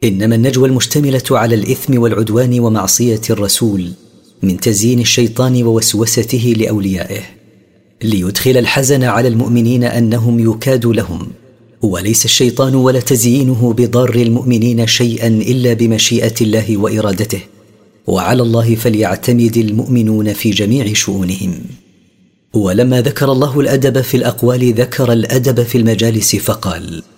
إنما النجوى المشتملة على الإثم والعدوان ومعصية الرسول من تزيين الشيطان ووسوسته لأوليائه ليدخل الحزن على المؤمنين أنهم يكاد لهم، وليس الشيطان ولا تزيينه بضار المؤمنين شيئا إلا بمشيئة الله وإرادته، وعلى الله فليعتمد المؤمنون في جميع شؤونهم. ولما ذكر الله الأدب في الأقوال ذكر الأدب في المجالس فقال: